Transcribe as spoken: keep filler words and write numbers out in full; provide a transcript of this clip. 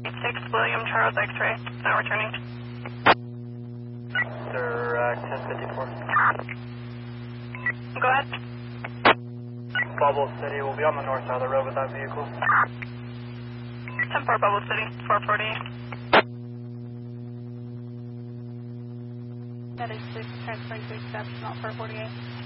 six William Charles X-ray, now returning. Sir, ten fifty-four. Go ahead. Bubble City, we'll be on the north side of the road with that vehicle. ten four Bubble City, four forty-eight. That is six, transferring to exceptional, four forty-eight.